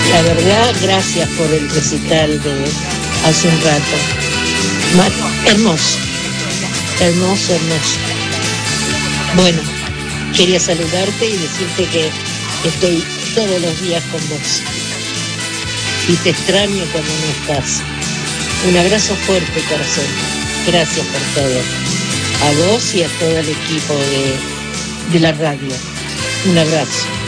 La verdad, gracias por el recital de hace un rato. Hermoso, hermoso, hermoso. Bueno, quería saludarte y decirte que estoy todos los días con vos. Y te extraño cuando no estás. Un abrazo fuerte, corazón. Gracias por todo. A vos y a todo el equipo de la radio. Un abrazo.